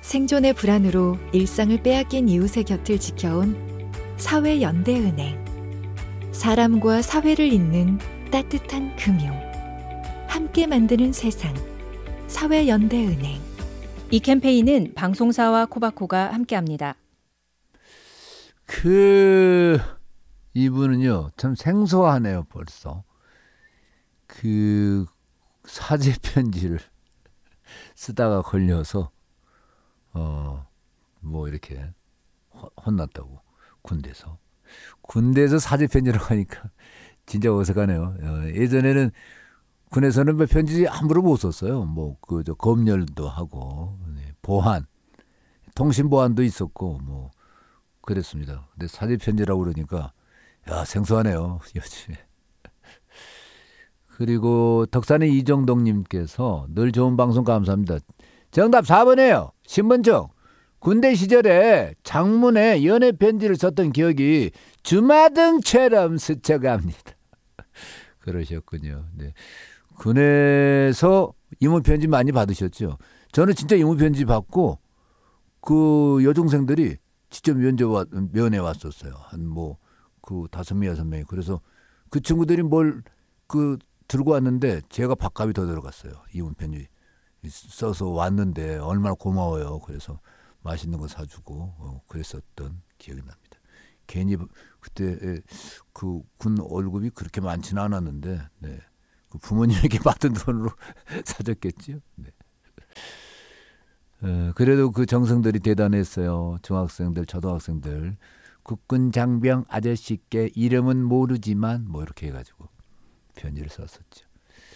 생존의 불안으로 일상을 빼앗긴 이웃의 곁을 지켜온 사회연대은행. 사람과 사회를 잇는 따뜻한 금융. 함께 만드는 세상. 사회연대은행. 이 캠페인은 방송사와 코바코가 함께합니다. 이분은요, 참 생소하네요, 벌써. 사죄 편지를 쓰다가 걸려서, 이렇게 혼났다고, 군대에서. 군대에서 사죄 편지라고 하니까 진짜 어색하네요. 예전에는 군에서는 편지 함부로 못 썼어요. 검열도 하고, 보안, 통신 보안도 있었고, 그랬습니다. 근데 사죄 편지라고 그러니까, 생소하네요, 요즘에. 그리고 덕산의 이정동님께서 늘 좋은 방송 감사합니다. 정답 4번이에요. 신분증. 군대 시절에 장문에 연애 편지를 썼던 기억이 주마등처럼 스쳐갑니다. 그러셨군요. 네. 군에서 이모 편지 많이 받으셨죠? 저는 진짜 이모 편지 받고 여중생들이 직접 면회 왔었어요. 한 5명, 6명이. 그래서 그 친구들이 들고 왔는데 제가 밥값이 더 들어갔어요. 이모 편지 써서 왔는데 얼마나 고마워요. 그래서 맛있는 거 사주고 그랬었던 기억이 납니다. 괜히 그때 군 월급이 그렇게 많지는 않았는데, 네. 부모님에게 받은 돈으로 사줬겠죠. 네. 그래도 그 정성들이 대단했어요. 중학생들, 초등학생들. 국군 장병 아저씨께 이름은 모르지만 이렇게 해가지고 편지를 썼었죠.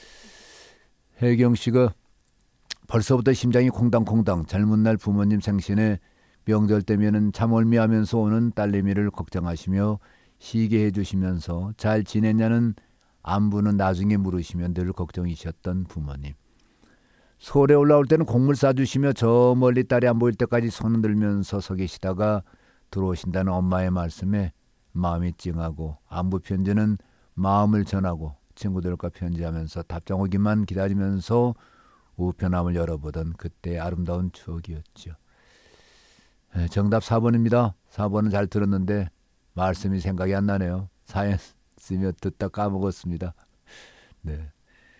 혜경 씨가 벌써부터 심장이 콩당콩당. 젊은 날 부모님 생신에 명절 때면은 잠올미하면서 오는 딸내미를 걱정하시며 시게 해주시면서 잘 지냈냐는 안부는 나중에 물으시면 늘 걱정이셨던 부모님. 서울에 올라올 때는 곡물 싸주시며 저 멀리 딸이 안 보일 때까지 손 들면서 서 계시다가 들어오신다는 엄마의 말씀에 마음이 찡하고 안부 편지는 마음을 전하고 친구들과 편지하면서 답장 오기만 기다리면서 우편함을 열어보던 그때의 아름다운 추억이었죠. 정답 4번입니다. 4번은 잘 들었는데 말씀이 생각이 안 나네요. 사연 쓰며 듣다 까먹었습니다. 네.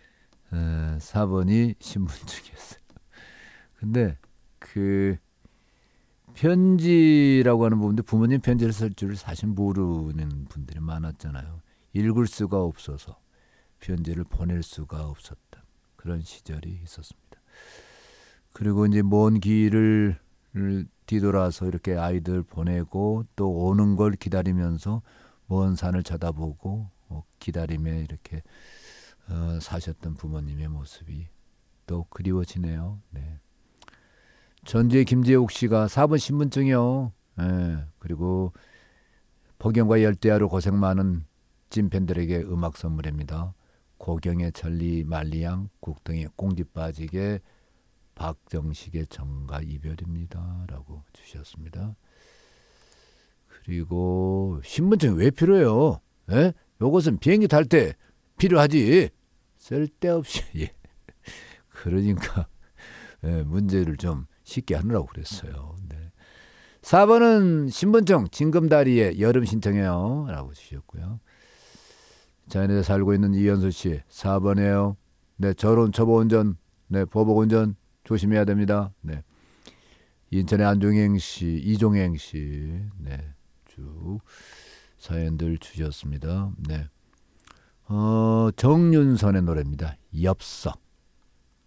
4번이 신분증이었어요. 근데 편지라고 하는 부분도 부모님 편지를 쓸 줄 사실 모르는 분들이 많았잖아요. 읽을 수가 없어서 편지를 보낼 수가 없었던 그런 시절이 있었습니다. 그리고 이제 먼 길을 뒤돌아서 이렇게 아이들 보내고 또 오는 걸 기다리면서 먼 산을 쳐다보고 기다림에 이렇게 사셨던 부모님의 모습이 또 그리워지네요. 네. 전주의 김재욱 씨가 4번 신분증이요. 네. 그리고 폭염과 열대야로 고생 많은 찐팬들에게 음악 선물입니다. 고경의 천리 만리양, 국등의 꽁지 빠지게, 박정식의 정가 이별입니다. 라고 주셨습니다. 그리고 신분증이 왜 필요해요? 예? 요것은 비행기 탈 때 필요하지. 쓸데없이. 예. 그러니까 문제를 좀 쉽게 하느라고 그랬어요. 네. 4번은 신분증 징검다리에 여름 신청해요. 라고 주셨고요. 자연에서 살고 있는 이현수 씨 4번이에요. 네, 저런 초보 운전, 네, 보복 운전 조심해야 됩니다. 네. 인천의 안종행 씨, 이종행 씨, 네, 쭉 사연들 주셨습니다. 네. 정윤선의 노래입니다. 엽석.